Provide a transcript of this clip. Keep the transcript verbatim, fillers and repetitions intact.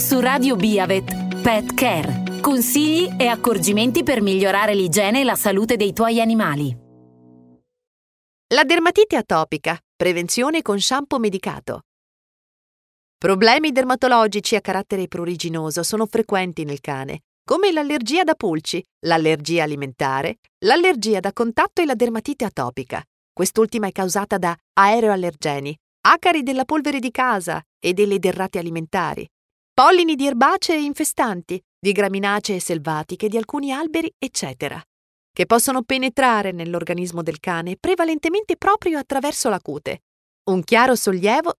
Su Radio Biavet, Pet Care. Consigli e accorgimenti per migliorare l'igiene e la salute dei tuoi animali. La dermatite atopica. Prevenzione con shampoo medicato. Problemi dermatologici a carattere pruriginoso sono frequenti nel cane, come l'allergia da pulci, l'allergia alimentare, l'allergia da contatto e la dermatite atopica. Quest'ultima è causata da aeroallergeni, acari della polvere di casa e delle derrate alimentari, pollini di erbacee infestanti, di graminacee selvatiche di alcuni alberi, eccetera, che possono penetrare nell'organismo del cane prevalentemente proprio attraverso la cute. Un chiaro sollievo